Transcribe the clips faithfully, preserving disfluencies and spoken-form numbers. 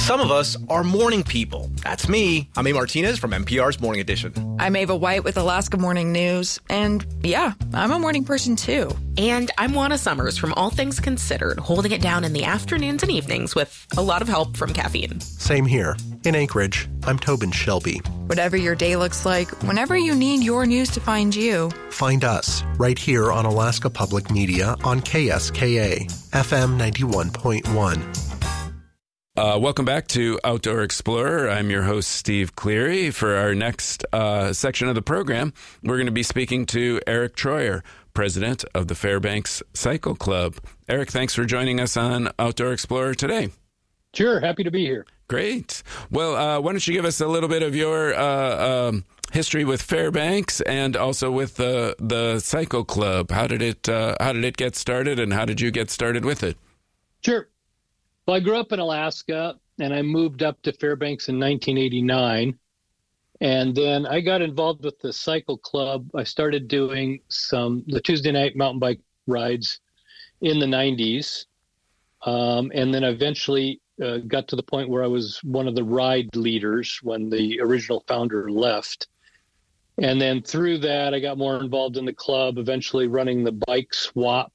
Some of us are morning people. That's me. I'm A. Martinez from N P R's Morning Edition. I'm Ava White with Alaska Morning News. And yeah, I'm a morning person too. And I'm Juana Summers from All Things Considered, holding it down in the afternoons and evenings with a lot of help from caffeine. Same here. In Anchorage, I'm Tobin Shelby. Whatever your day looks like, whenever you need your news to find you, find us right here on Alaska Public Media on K S K A, F M ninety-one point one. Uh, welcome back to Outdoor Explorer. I'm your host, Steve Cleary. For our next uh, section of the program, we're going to be speaking to Eric Troyer, president of the Fairbanks Cycle Club. Eric, thanks for joining us on Outdoor Explorer today. Sure, happy to be here. Great. Well, uh, why don't you give us a little bit of your uh, um, history with Fairbanks and also with the the Cycle Club? How did it uh, How did it get started, and how did you get started with it? Sure. Well, I grew up in Alaska, and I moved up to Fairbanks in nineteen eighty-nine. And then I got involved with the Cycle Club. I started doing some the Tuesday night mountain bike rides in the nineties. Um, and then eventually uh, got to the point where I was one of the ride leaders when the original founder left. And then through that, I got more involved in the club, eventually running the bike swap,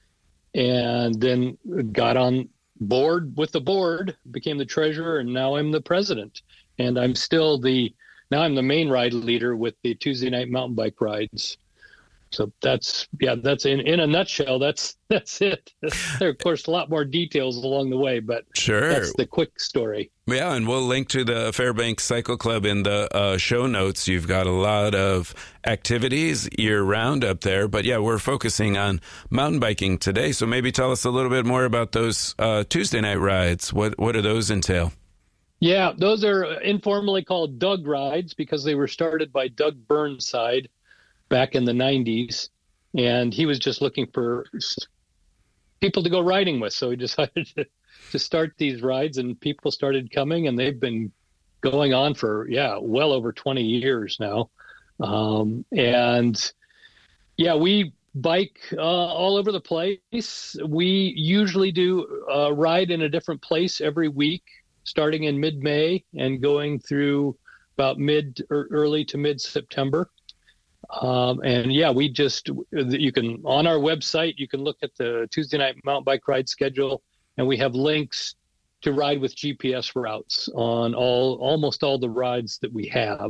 and then got on board with the board, became the treasurer, and now I'm the president. And I'm still the, now I'm the main ride leader with the Tuesday night mountain bike rides. So that's, yeah, that's in, in a nutshell, that's, that's it. There are, of course, a lot more details along the way, but sure, that's the quick story. Yeah, and we'll link to the Fairbanks Cycle Club in the uh, show notes. You've got a lot of activities year-round up there. But, yeah, we're focusing on mountain biking today. So maybe tell us a little bit more about those uh, Tuesday night rides. What, what do those entail? Yeah, those are informally called Doug rides because they were started by Doug Burnside back in the nineties. And he was just looking for people to go riding with. So he decided to to start these rides, and people started coming, and they've been going on for, yeah, well over twenty years now. Um, and yeah, we bike uh, all over the place. We usually do a ride in a different place every week, starting in mid-May and going through about mid or early to mid-September. Um, and yeah, we just, you can, on our website, you can look at the Tuesday night mountain bike ride schedule, and we have links to ride with G P S routes on all, almost all the rides that we have.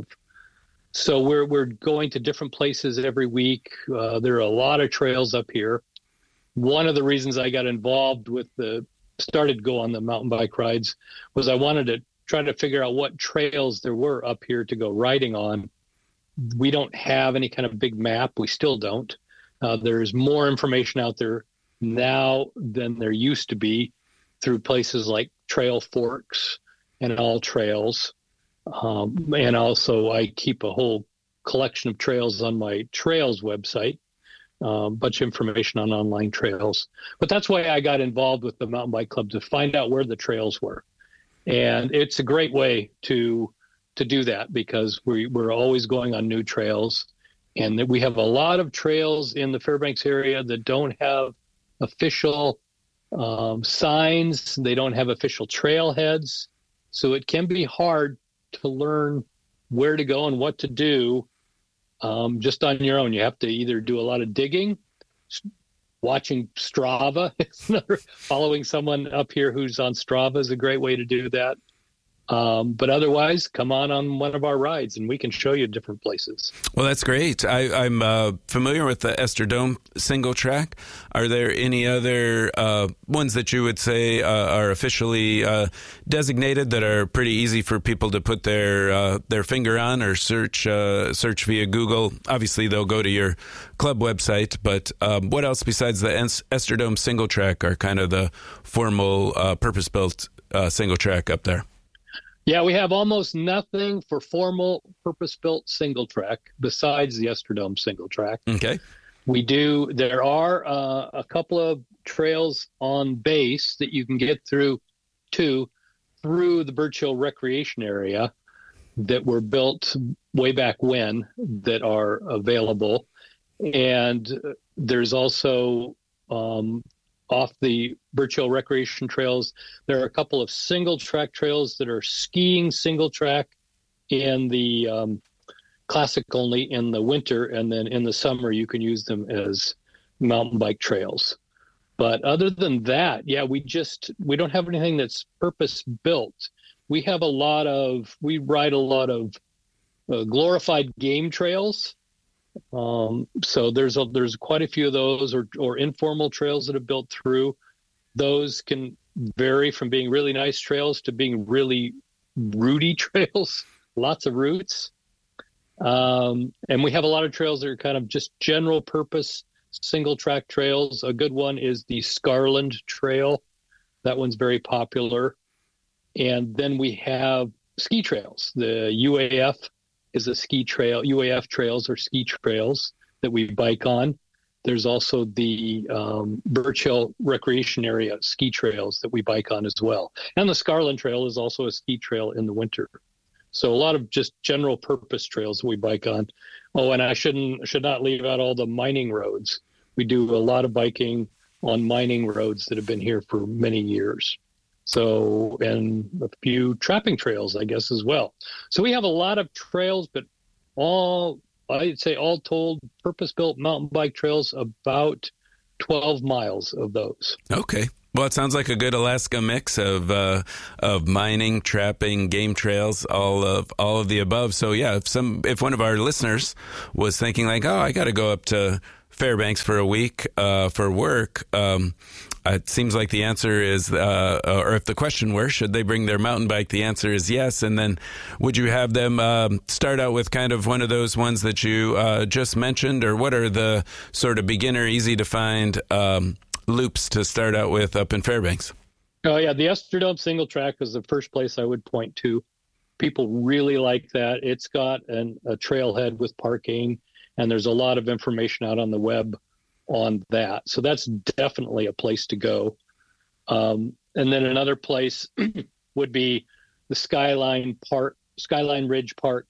So we're, we're going to different places every week. Uh, there are a lot of trails up here. One of the reasons I got involved with the, started go on the mountain bike rides was I wanted to try to figure out what trails there were up here to go riding on. We don't have any kind of big map. We still don't. Uh, there's more information out there now than there used to be through places like Trail Forks and All Trails. Um, and also I keep a whole collection of trails on my trails website, a um, bunch of information on online trails. But that's why I got involved with the Mountain Bike Club, to find out where the trails were. And it's a great way to to do that because we, we're always going on new trails. And that we have a lot of trails in the Fairbanks area that don't have official um, signs. They don't have official trailheads. So it can be hard to learn where to go and what to do um, just on your own. You have to either do a lot of digging, watching Strava. Following someone up here who's on Strava is a great way to do that. Um, but otherwise, come on on one of our rides, and we can show you different places. Well, that's great. I, I'm uh, familiar with the Ester Dome single track. Are there any other uh, ones that you would say uh, are officially uh, designated that are pretty easy for people to put their uh, their finger on or search uh, search via Google? Obviously, they'll go to your club website, but um, what else besides the Ester Dome single track are kind of the formal uh, purpose-built uh, single track up there? Yeah, we have almost nothing for formal purpose-built single track besides the Ester Dome single track. Okay. We do, there are uh, a couple of trails on base that you can get through to through the Birch Hill Recreation Area that were built way back when that are available. And there's also um, off the Birch Hill Recreation Trails. There are a couple of single track trails that are skiing single track in the um, classic only in the winter, and then in the summer you can use them as mountain bike trails. But other than that, yeah, we just we don't have anything that's purpose built. We have a lot of we ride a lot of uh, glorified game trails. Um, so there's a, there's quite a few of those, or or informal trails that have built through. Those can vary from being really nice trails to being really rooty trails, lots of roots. Um, and we have a lot of trails that are kind of just general purpose, single track trails. A good one is the Scarland Trail. That one's very popular. And then we have ski trails. The U A F is a ski trail. U A F trails are ski trails that we bike on. There's also the um, Birch Hill Recreation Area ski trails that we bike on as well. And the Scarland Trail is also a ski trail in the winter. So a lot of just general purpose trails that we bike on. Oh, and I shouldn't should not leave out all the mining roads. We do a lot of biking on mining roads that have been here for many years. So, and a few trapping trails, I guess, as well. So we have a lot of trails, but all, I'd say all told, purpose-built mountain bike trails, about twelve miles of those. Okay. Well, it sounds like a good Alaska mix of uh, of mining, trapping, game trails, all of all of the above. So yeah, if some if one of our listeners was thinking like, oh, I got to go up to Fairbanks for a week uh, for work, um, it seems like the answer is, uh, or if the question were, should they bring their mountain bike? The answer is yes. And then would you have them um, start out with kind of one of those ones that you uh, just mentioned, or what are the sort of beginner, easy to find um, loops to start out with up in Fairbanks? Oh yeah, the Estradome single track is the first place I would point to. People really like that. It's got an, a trailhead with parking, and there's a lot of information out on the web on that. So that's definitely a place to go. Um, and then another place would be the Skyline Park, Skyline Ridge Park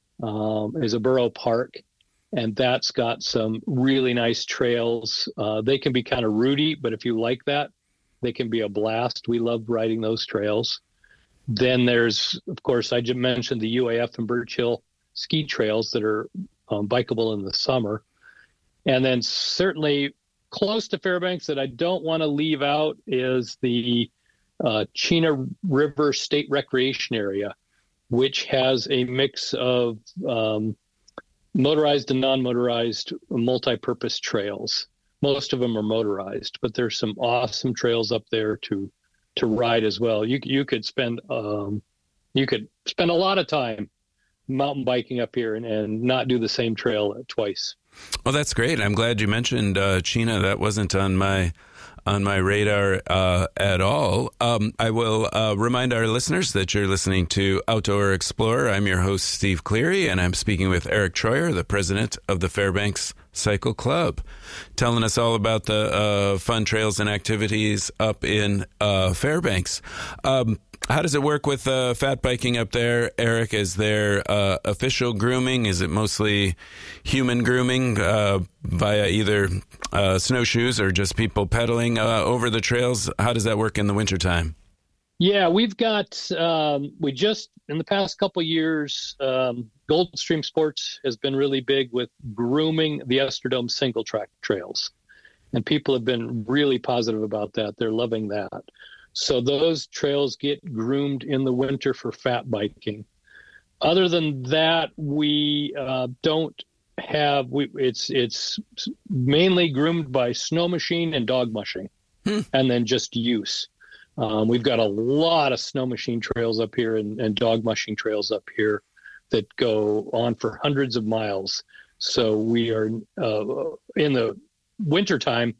um, is a borough park, and that's got some really nice trails. Uh, they can be kind of rooty, but if you like that, they can be a blast. We love riding those trails. Then there's, of course, I just mentioned the U A F and Birch Hill ski trails that are um, bikeable in the summer. And then certainly close to Fairbanks that I don't want to leave out is the uh, Chena River State Recreation Area, which has a mix of um, motorized and non-motorized multi-purpose trails. Most of them are motorized, but there's some awesome trails up there to to ride as well. You you could spend um, you could spend a lot of time mountain biking up here and, and not do the same trail twice. Well, that's great. I'm glad you mentioned uh, Chena. That wasn't on my on my radar uh, at all. Um, I will uh, remind our listeners that you're listening to Outdoor Explorer. I'm your host, Steve Cleary, and I'm speaking with Eric Troyer, the president of the Fairbanks Cycle Club, telling us all about the uh, fun trails and activities up in uh, Fairbanks. Um, how does it work with uh, fat biking up there, Eric? Is there uh, official grooming? Is it mostly human grooming uh, via either uh, snowshoes or just people pedaling uh, over the trails? How does that work in the wintertime? Yeah, we've got, um, we just, in the past couple of years, um, Goldstream Sports has been really big with grooming the Estradome single track trails. And people have been really positive about that. They're loving that. So those trails get groomed in the winter for fat biking. Other than that, we uh, don't have, we, it's, it's mainly groomed by snow machine and dog mushing, hmm. and then just use. Um, we've got a lot of snow machine trails up here and, and dog mushing trails up here that go on for hundreds of miles. So we are uh, in the wintertime,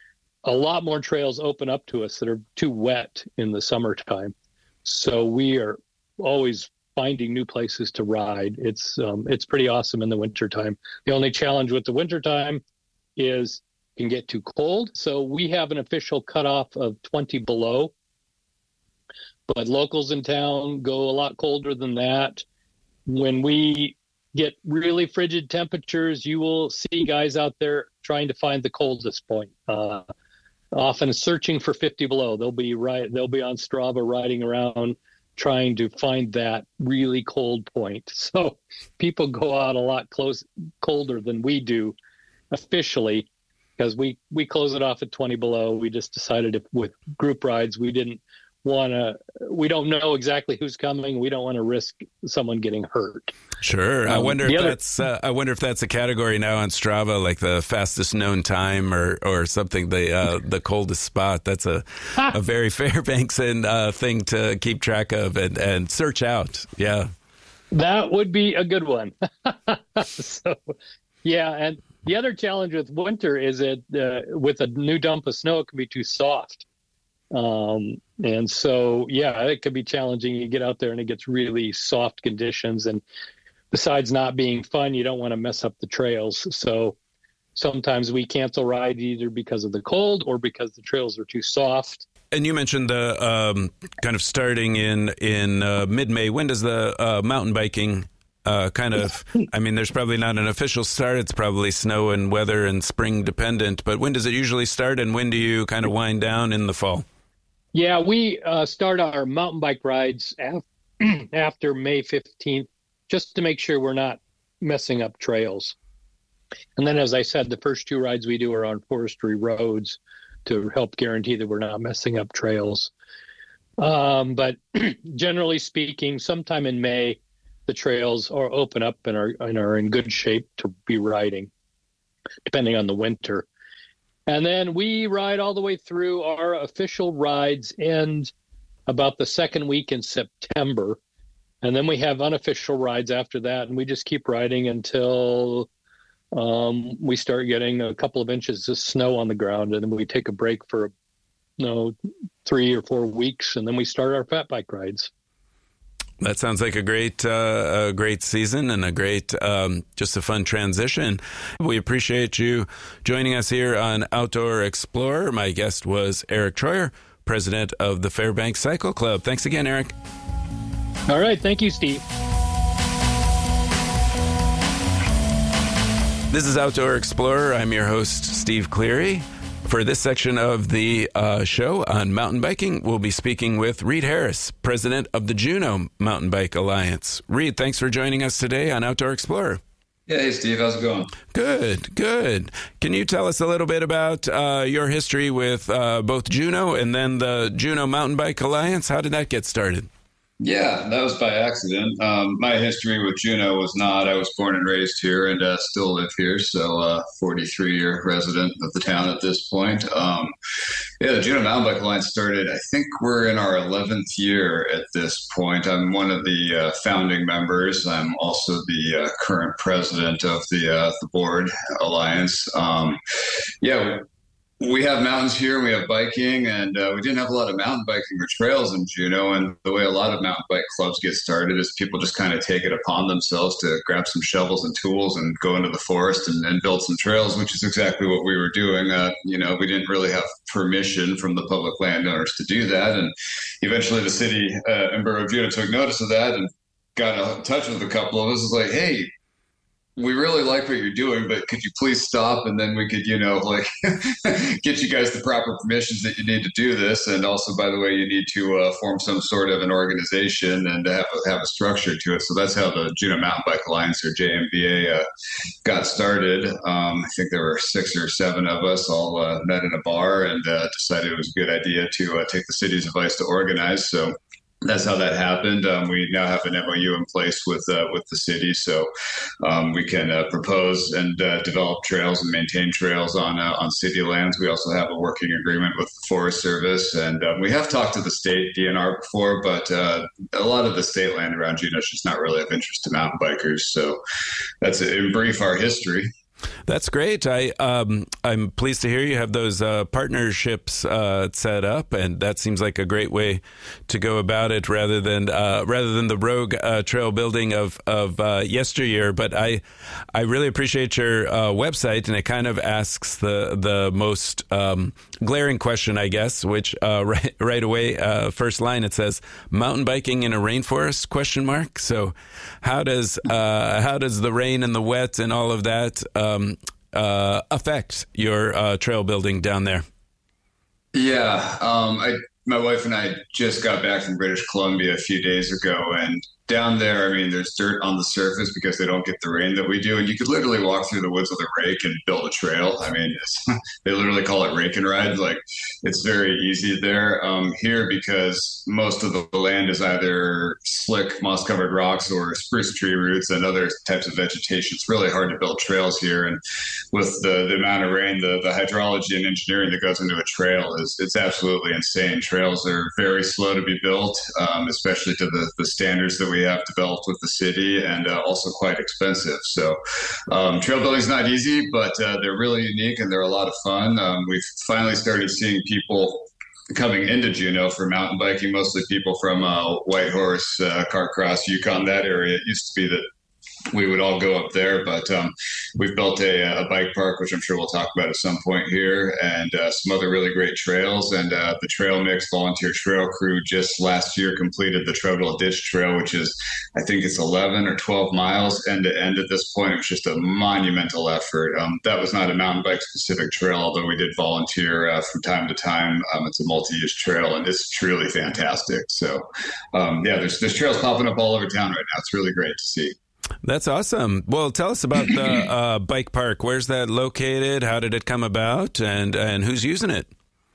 a lot more trails open up to us that are too wet in the summertime. So we are always finding new places to ride. It's um, it's pretty awesome in the wintertime. The only challenge with the wintertime is it can get too cold. So we have an official cutoff of twenty below. But locals in town go a lot colder than that. When we get really frigid temperatures, you will see guys out there trying to find the coldest point. Uh, often searching for fifty below. They'll be right. They'll be on Strava riding around trying to find that really cold point. So people go out a lot close, colder than we do officially, because we, we close it off at twenty below. We just decided if, with group rides, we didn't want to, we don't know exactly who's coming. We don't want to risk someone getting hurt. Sure. I Um, wonder if the other- that's uh, I wonder if that's a category now on Strava, like the fastest known time or or something. The uh, the coldest spot. That's a a very Fairbankson uh, thing to keep track of and, and search out. Yeah. That would be a good one. So, yeah. And the other challenge with winter is that uh, with a new dump of snow, it can be too soft. Um, and so, yeah, it could be challenging. You get out there and it gets really soft conditions. And besides not being fun, you don't want to mess up the trails. So sometimes we cancel rides either because of the cold or because the trails are too soft. And you mentioned the um, kind of starting in in uh, mid-May. When does the uh, mountain biking uh, kind of? I mean, there's probably not an official start. It's probably snow and weather and spring dependent. But when does it usually start, and when do you kind of wind down in the fall? Yeah, we uh, start our mountain bike rides af- after May fifteenth, just to make sure we're not messing up trails. And then, as I said, the first two rides we do are on forestry roads to help guarantee that we're not messing up trails. Um, but generally speaking, sometime in May, the trails are open up and are, and are in good shape to be riding, depending on the winter. And then we ride all the way through. Our official rides end about the second week in September. And then we have unofficial rides after that. And we just keep riding until um, we start getting a couple of inches of snow on the ground. And then we take a break for, you know, three or four weeks. And then we start our fat bike rides. That sounds like a great, uh, a great season and a great, um, just a fun transition. We appreciate you joining us here on Outdoor Explorer. My guest was Eric Troyer, president of the Fairbanks Cycle Club. Thanks again, Eric. All right. Thank you, Steve. This is Outdoor Explorer. I'm your host, Steve Cleary. For this section of the uh, show on mountain biking, we'll be speaking with Reed Harris, president of the Juneau Mountain Bike Alliance. Reed, thanks for joining us today on Outdoor Explorer. Yeah, hey, Steve. How's it going? Good, good. Can you tell us a little bit about uh, your history with uh, both Juneau and then the Juneau Mountain Bike Alliance? How did that get started? Yeah, that was by accident. Um, my history with Juneau was not. I was born and raised here and uh, still live here, so uh, forty-three-year resident of the town at this point. Um, yeah, the Juneau Mountain Bike Alliance started, I think we're in our eleventh year at this point. I'm one of the uh, founding members. I'm also the uh, current president of the, uh, the board alliance. Um, yeah, we have mountains here, we have biking, and uh, we didn't have a lot of mountain biking or trails in Juneau. And the way a lot of mountain bike clubs get started is people just kind of take it upon themselves to grab some shovels and tools and go into the forest and, and build some trails, which is exactly what we were doing. Uh, you know, we didn't really have permission from the public landowners to do that. And eventually the city uh, and borough of Juneau took notice of that and got in touch with a couple of us. It's like, hey, we really like what you're doing, but could you please stop? And then we could, you know, like get you guys the proper permissions that you need to do this. And also, by the way, you need to uh, form some sort of an organization and have a, have a structure to it. So that's how the Juneau Mountain Bike Alliance, or J M B A, uh, got started. Um, I think there were six or seven of us all uh, met in a bar and uh, decided it was a good idea to uh, take the city's advice to organize. So that's how that happened. Um, we now have an M O U in place with uh, with the city, so um, we can uh, propose and uh, develop trails and maintain trails on uh, on city lands. We also have a working agreement with the Forest Service, and uh, we have talked to the state D N R before, but uh, a lot of the state land around Juneau is just not really of interest to mountain bikers. So that's in brief our history. That's great. I, um, I'm pleased to hear you have those uh, partnerships uh, set up, and that seems like a great way to go about it, rather than uh, rather than the rogue uh, trail building of of uh, yesteryear. But I, I really appreciate your uh, website, and it kind of asks the the most um, glaring question, I guess, which uh, right right away, uh, first line, it says mountain biking in a rainforest question mark. So how does uh, how does the rain and the wet and all of that Um, uh, affect your uh, trail building down there? Yeah, um, I my wife and I just got back from British Columbia a few days ago, and down there, I mean, there's dirt on the surface because they don't get the rain that we do, and you could literally walk through the woods with a rake and build a trail. I mean, it's, they literally call it rake and ride. Like, it's very easy there. Um, here, because most of the land is either slick, moss-covered rocks or spruce tree roots and other types of vegetation, it's really hard to build trails here. And with the, the amount of rain, the, the hydrology and engineering that goes into a trail is it's absolutely insane. Trails are very slow to be built, um, especially to the, the standards that we have developed with the city, and uh, also quite expensive. So um, trail building is not easy, but uh, they're really unique and they're a lot of fun. Um, we've finally started seeing people coming into Juneau for mountain biking, mostly people from uh, Whitehorse, uh, Carcross, Yukon, that area. It used to be that we would all go up there, but um, we've built a, a bike park, which I'm sure we'll talk about at some point here, and uh, some other really great trails. And uh, the Trail Mix Volunteer Trail Crew just last year completed the Trogdale Ditch Trail, which is, I think it's eleven or twelve miles end to end at this point. It was just a monumental effort. Um, that was not a mountain bike specific trail, although we did volunteer uh, from time to time. Um, it's a multi-use trail, and it's truly fantastic. So um, yeah, there's, there's trails popping up all over town right now. It's really great to see. That's awesome. Well, tell us about the uh, bike park. Where's that located? How did it come about? And and who's using it?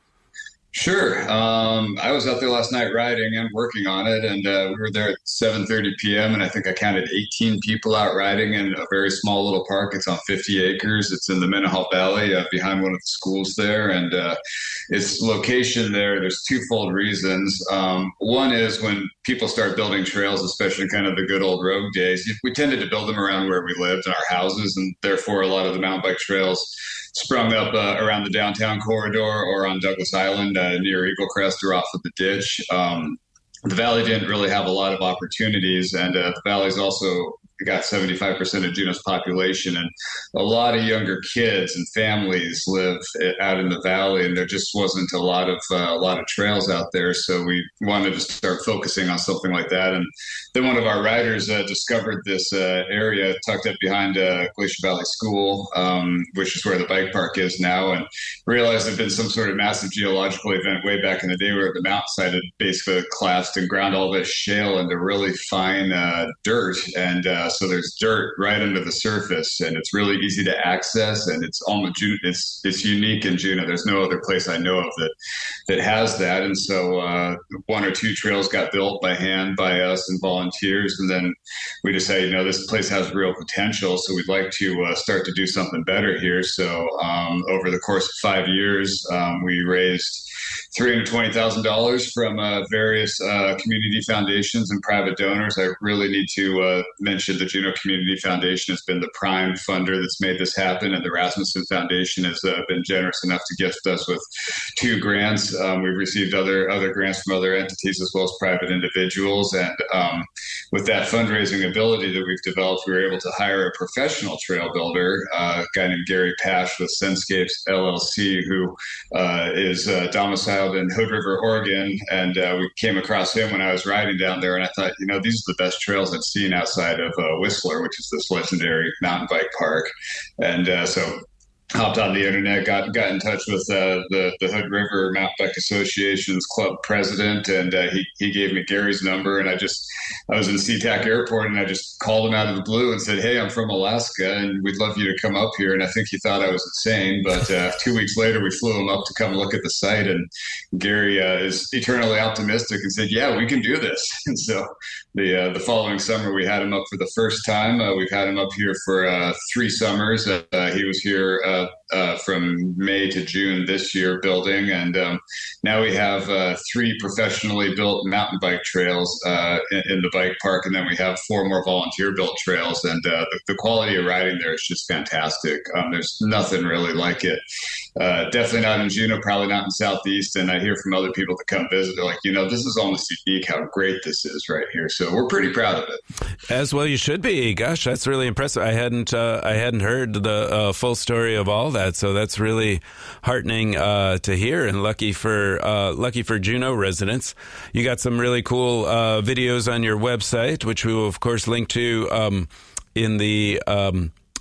Sure. Um, I was out there last night riding and working on it, and uh, we were there at seven thirty p.m., and I think I counted eighteen people out riding in a very small little park. It's on fifty acres. It's in the Minahault Valley uh, behind one of the schools there, and uh, its location there, there's twofold reasons. Um, one is when people start building trails, especially kind of the good old road days, we tended to build them around where we lived in our houses, and therefore a lot of the mountain bike trails sprung up uh, around the downtown corridor or on Douglas Island uh, near Eagle Crest or off of the ditch. Um, the valley didn't really have a lot of opportunities, and uh, the valley's also got seventy-five percent of Juneau's population, and a lot of younger kids and families live out in the valley, and there just wasn't a lot of uh, a lot of trails out there. So we wanted to start focusing on something like that. And then one of our riders uh, discovered this uh, area tucked up behind uh, Glacier Valley School, um, which is where the bike park is now, and realized there'd been some sort of massive geological event way back in the day where the mountainside had basically collapsed and ground all this shale into really fine uh, dirt, and uh, so there's dirt right under the surface, and it's really easy to access, and it's almost it's it's unique in Juneau. There's no other place I know of that that has that, and so uh, one or two trails got built by hand by us and volunteers, and then we decided, you know, this place has real potential, so we'd like to uh, start to do something better here. So um, over the course of five years, um, we raised three hundred twenty thousand dollars from uh, various uh, community foundations and private donors. I really need to uh, mention the Juneau Community Foundation has been the prime funder that's made this happen, and the Rasmussen Foundation has uh, been generous enough to gift us with two grants. Um, we've received other other grants from other entities as well as private individuals, and um, with that fundraising ability that we've developed, we were able to hire a professional trail builder, uh, a guy named Gary Pash with Senscapes L L C, who uh, is uh, domiciled in Hood River, Oregon, and uh, we came across him when I was riding down there, and I thought, you know, these are the best trails I've seen outside of uh, Whistler, which is this legendary mountain bike park. And uh, so hopped on the internet, got got in touch with uh, the the Hood River Mountain Bike Association's club president, and uh, he he gave me Gary's number, and I just I was in SeaTac Airport, and I just called him out of the blue and said, "Hey, I'm from Alaska, and we'd love you to come up here." And I think he thought I was insane, but uh, two weeks later, we flew him up to come look at the site, and Gary uh, is eternally optimistic and said, "Yeah, we can do this." And so the uh, the following summer, we had him up for the first time. Uh, we've had him up here for uh, three summers. Uh, he was here Uh, Uh, from May to June this year building, and um, now we have uh, three professionally built mountain bike trails uh, in, in the bike park, and then we have four more volunteer built trails, and uh, the, the quality of riding there is just fantastic. Um, there's nothing really like it. Uh, definitely not in Juneau, probably not in Southeast, and I hear from other people that come visit, they're like, you know, this is almost unique how great this is right here. So we're pretty proud of it. As well you should be. Gosh, that's really impressive. I hadn't uh, I hadn't heard the uh, full story of all that. So that's really heartening uh, to hear, and lucky for uh, lucky for Juneau residents. You got some really cool uh, videos on your website, which we will of course link to um, in the um,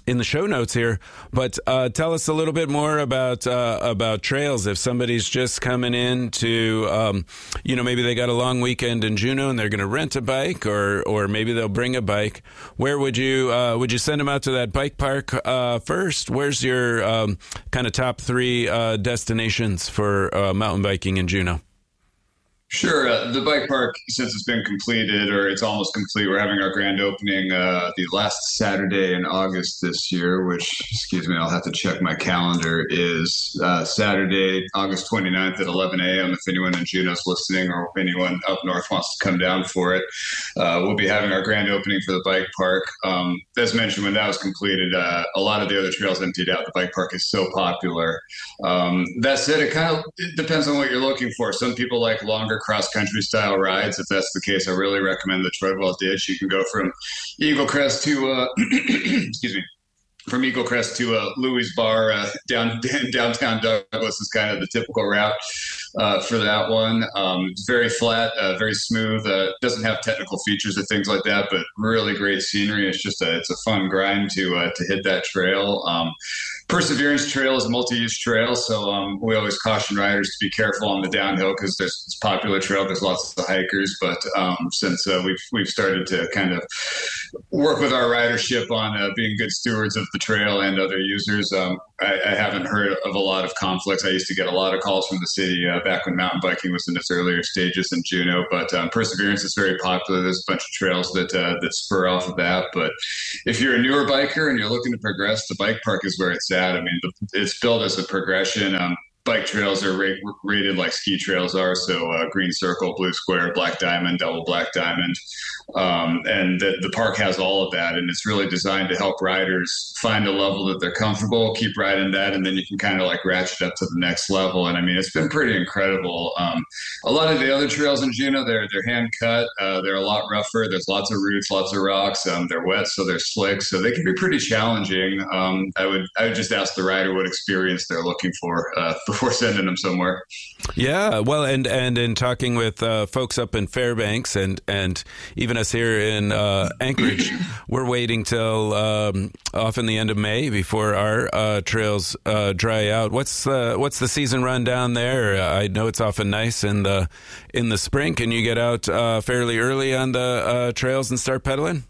in the show notes here. But uh, tell us a little bit more about uh, about trails. If somebody's just coming in to, um, you know, maybe they got a long weekend in Juneau and they're going to rent a bike, or or maybe they'll bring a bike. Where would you uh, would you send them out to that bike park uh, first? Where's your um, kind of top three uh, destinations for uh, mountain biking in Juneau? Sure. Uh, the bike park, since it's been completed, or it's almost complete, we're having our grand opening uh, the last Saturday in August this year, which, excuse me, I'll have to check my calendar, is uh, Saturday, August twenty-ninth at eleven a.m. If anyone in Juneau's listening, or if anyone up north wants to come down for it, uh, we'll be having our grand opening for the bike park. Um, as mentioned, when that was completed, uh, a lot of the other trails emptied out. The bike park is so popular. Um, that said, it kind of it depends on what you're looking for. Some people like longer cross-country style rides. If that's the case, I really recommend the Treadwell Ditch. You can go from Eagle Crest to, uh, excuse me, from Eagle Crest to uh, Louis Bar, uh, down downtown Douglas is kind of the typical route uh, for that one. Um, it's very flat, uh, very smooth. Uh, doesn't have technical features or things like that, but really great scenery. It's just a it's a fun grind to uh, to hit that trail. Um, Perseverance Trail is a multi-use trail, so um, we always caution riders to be careful on the downhill because there's it's a popular trail. There's lots of hikers, but um, since uh, we've we've started to kind of work with our ridership on uh, being good stewards of the trail and other users, um, I, I haven't heard of a lot of conflicts. I used to get a lot of calls from the city uh, back when mountain biking was in its earlier stages in Juneau, but um, Perseverance is very popular. There's a bunch of trails that uh, that spur off of that, but if you're a newer biker and you're looking to progress, the bike park is where it's at. I mean, it's built as a progression. Um, bike trails are rate, rated like ski trails are. So uh, green circle, blue square, black diamond, double black diamond. Um, and the, the park has all of that. And it's really designed to help riders find a level that they're comfortable, keep riding that, and then you can kind of like ratchet up to the next level. And I mean, it's been pretty incredible. Um, a lot of the other trails in Juneau, they're, they're hand cut. Uh, they're a lot rougher. There's lots of roots, lots of rocks. Um, they're wet, so they're slick. So they can be pretty challenging. Um, I would, I would just ask the rider what experience they're looking for uh, before sending them somewhere. Yeah, well, and, and in talking with uh, folks up in Fairbanks and, and even us here in uh, Anchorage, we're waiting till um, often the end of May before our uh, trails uh, dry out. What's the what's the season run down there? I know it's often nice in the in the spring. Can you get out uh, fairly early on the uh, trails and start pedaling?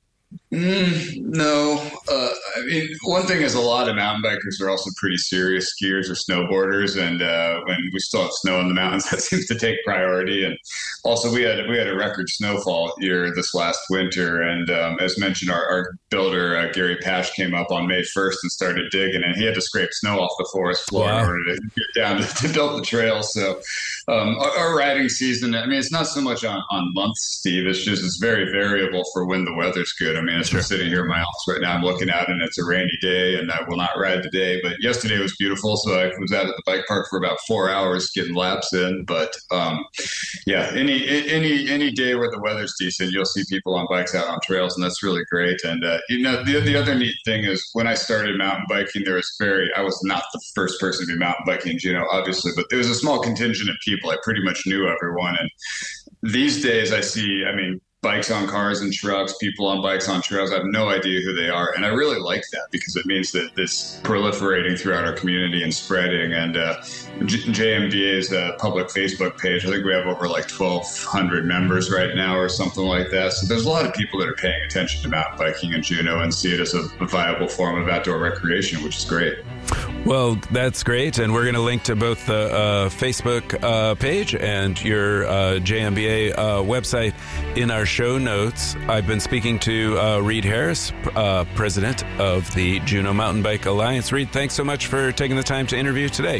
Mm, no. Uh, I mean, one thing is a lot of mountain bikers are also pretty serious skiers or snowboarders, and uh, when we still have snow in the mountains, that seems to take priority. And also, we had we had a record snowfall year this last winter, and um, as mentioned, our, our builder uh, Gary Pash came up on May first and started digging, and he had to scrape snow off the forest floor wow. in order to get down to, to build the trail. So um, our, our riding season, I mean, it's not so much on, on months, Steve. It's just it's very variable for when the weather's good. I mean, it's just sitting here in my office right now. I'm looking out, and it's a rainy day, and I will not ride today. But yesterday was beautiful, so I was out at the bike park for about four hours getting laps in. But um, yeah, any any any day where the weather's decent, you'll see people on bikes out on trails, and that's really great. And uh, you know, the the other neat thing is when I started mountain biking, there was very I was not the first person to be mountain biking in Juneau, obviously, but there was a small contingent of people. I pretty much knew everyone, and these days I see, I mean, bikes on cars and trucks, people on bikes on trails. I have no idea who they are. And I really like that because it means that this proliferating throughout our community and spreading. And uh, J M B A's uh, public Facebook page, I think we have over like twelve hundred members right now or something like that. So there's a lot of people that are paying attention to mountain biking in Juneau and see it as a, a viable form of outdoor recreation, which is great. Well, that's great, and we're going to link to both the uh, Facebook uh, page and your uh, J M B A uh, website in our show notes. I've been speaking to uh, Reed Harris, uh, president of the Juneau Mountain Bike Alliance. Reed, thanks so much for taking the time to interview today.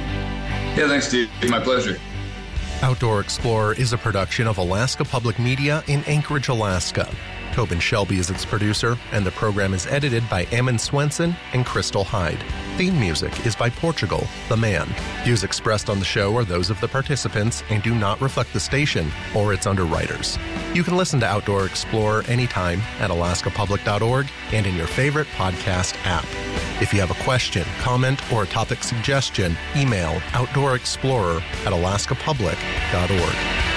Yeah, thanks, Steve. My pleasure. Outdoor Explorer is a production of Alaska Public Media in Anchorage, Alaska. Tobin Shelby is its producer, and the program is edited by Ammon Swenson and Crystal Hyde. Theme music is by Portugal, The Man. Views expressed on the show are those of the participants and do not reflect the station or its underwriters. You can listen to Outdoor Explorer anytime at alaska public dot org and in your favorite podcast app. If you have a question, comment, or a topic suggestion, email outdoor explorer at alaska public dot org.